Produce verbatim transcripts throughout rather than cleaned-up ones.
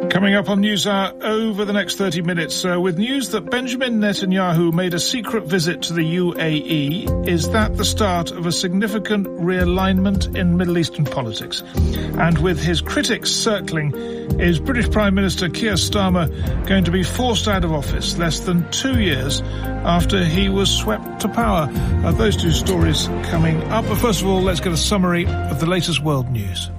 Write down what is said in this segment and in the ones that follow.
Coming up on NewsHour over the next thirty minutes, uh, with news that Benjamin Netanyahu made a secret visit to the U A E. Is that the start of a significant realignment in Middle Eastern politics? And with his critics circling, is British Prime Minister Keir Starmer going to be forced out of office less than two years after he was swept to power? Uh, those two stories coming up. But first of all, let's get a summary of the latest world news.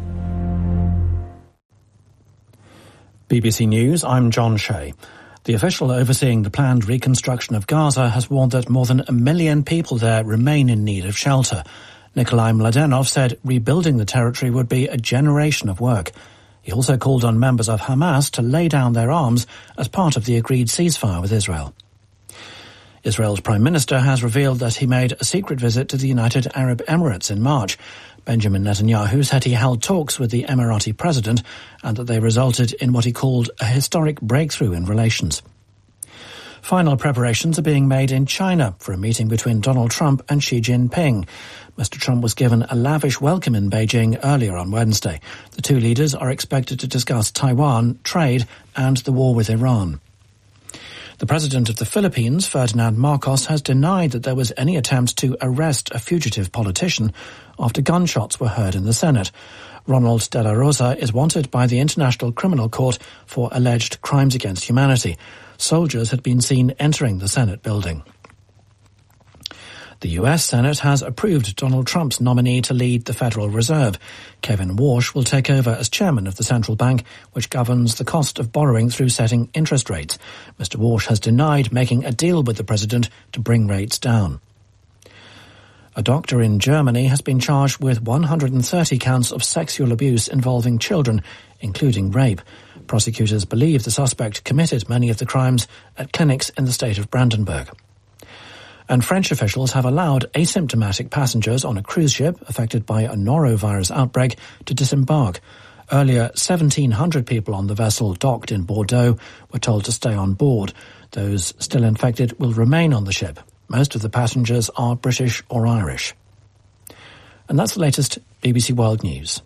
B B C News, I'm John Shea. The official overseeing the planned reconstruction of Gaza has warned that more than a million people there remain in need of shelter. Nikolai Mladenov said rebuilding the territory would be a generation of work. He also called on members of Hamas to lay down their arms as part of the agreed ceasefire with Israel. Israel's Prime Minister has revealed that he made a secret visit to the United Arab Emirates in March. Benjamin Netanyahu said he held talks with the Emirati president and that they resulted in what he called a historic breakthrough in relations. Final preparations are being made in China for a meeting between Donald Trump and Xi Jinping. Mister Trump was given a lavish welcome in Beijing earlier on Wednesday. The two leaders are expected to discuss Taiwan, trade and the war with Iran. The president of the Philippines, Ferdinand Marcos, has denied that there was any attempt to arrest a fugitive politician after gunshots were heard in the Senate. Ronald De La Rosa is wanted by the International Criminal Court for alleged crimes against humanity. Soldiers had been seen entering the Senate building. The U S Senate has approved Donald Trump's nominee to lead the Federal Reserve. Kevin Warsh will take over as chairman of the central bank, which governs the cost of borrowing through setting interest rates. Mister Warsh has denied making a deal with the president to bring rates down. A doctor in Germany has been charged with one hundred thirty counts of sexual abuse involving children, including rape. Prosecutors believe the suspect committed many of the crimes at clinics in the state of Brandenburg. And French officials have allowed asymptomatic passengers on a cruise ship affected by a norovirus outbreak to disembark. Earlier, seventeen hundred people on the vessel docked in Bordeaux were told to stay on board. Those still infected will remain on the ship. Most of the passengers are British or Irish. And that's the latest B B C World News.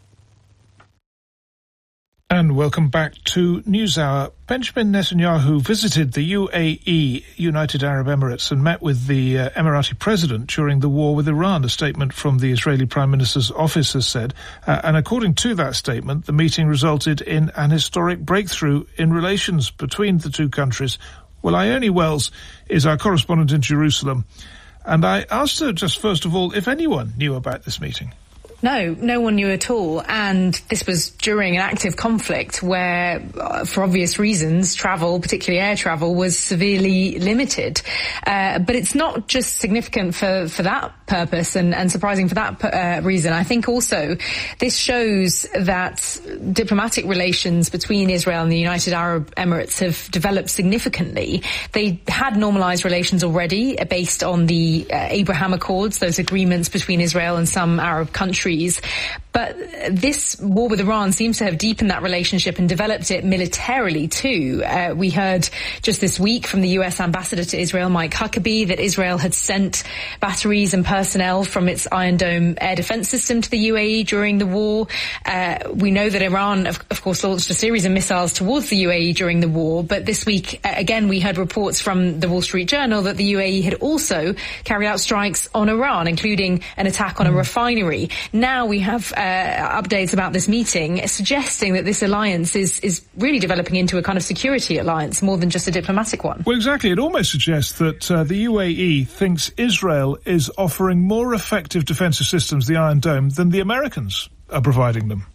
And welcome back to NewsHour. Benjamin Netanyahu visited the U A E, United Arab Emirates, and met with the uh, Emirati president during the war with Iran, a statement from the Israeli Prime Minister's office has said. Uh, and according to that statement, the meeting resulted in an historic breakthrough in relations between the two countries. Well, Ione Wells is our correspondent in Jerusalem. And I asked her just first of all if anyone knew about this meeting. No, no one knew at all. And this was during an active conflict where, uh, for obvious reasons, travel, particularly air travel, was severely limited. Uh, but it's not just significant for, for that purpose and, and surprising for that uh, reason. I think also this shows that diplomatic relations between Israel and the United Arab Emirates have developed significantly. They had normalized relations already uh, based on the uh, Abraham Accords, those agreements between Israel and some Arab countries. But this war with Iran seems to have deepened that relationship and developed it militarily too. Uh, we heard just this week from the U S ambassador to Israel, Mike Huckabee, that Israel had sent batteries and personnel from its Iron Dome air defense system to the U A E during the war. Uh, we know that Iran, of, of course, launched a series of missiles towards the U A E during the war. But this week, uh, again, we heard reports from the Wall Street Journal that the U A E had also carried out strikes on Iran, including an attack on a refinery. Now we have uh, updates about this meeting suggesting that this alliance is, is really developing into a kind of security alliance more than just a diplomatic one. Well, exactly. It almost suggests that uh, the U A E thinks Israel is offering more effective defensive systems, the Iron Dome, than the Americans are providing them.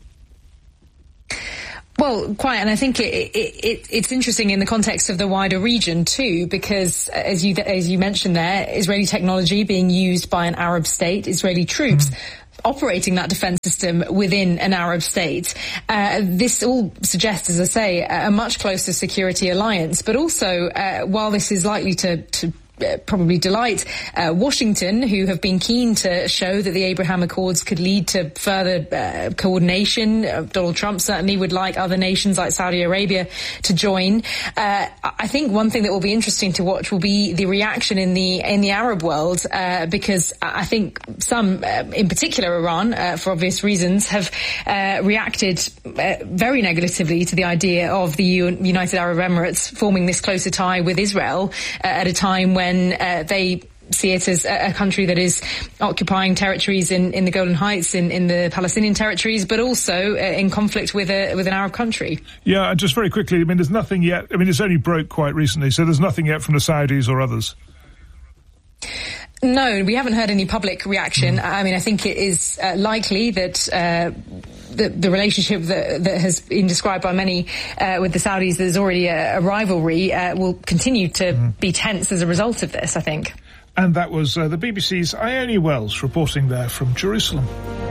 Well, quite, and I think it, it, it, it's interesting in the context of the wider region too, because as you as you mentioned there, Israeli technology being used by an Arab state, Israeli troops. Mm-hmm. operating that defense system within an Arab state. Uh, this all suggests, as I say, a much closer security alliance. But also, uh, while this is likely to, to uh, probably delight uh, Washington, who have been keen to show that the Abraham Accords could lead to further uh, coordination. Uh, Donald Trump certainly would like other nations like Saudi Arabia to join. Uh, I think one thing that will be interesting to watch will be the reaction in the in the Arab world, uh, because I think some, uh, in particular Iran, uh, for obvious reasons, have uh, reacted uh, very negatively to the idea of the U- United Arab Emirates forming this closer tie with Israel uh, at a time when uh, they see it as a country that is occupying territories in, in the Golan Heights, in, in the Palestinian territories, but also uh, in conflict with a with an Arab country. Yeah, and just very quickly, I mean, there's nothing yet. I mean, it's only broke quite recently, so there's nothing yet from the Saudis or others. No, we haven't heard any public reaction. Mm. I mean, I think it is uh, likely that uh, the, the relationship that, that has been described by many uh, with the Saudis, there's already a, a rivalry, uh, will continue to mm. be tense as a result of this, I think. And that was uh, the B B C's Ione Wells reporting there from Jerusalem.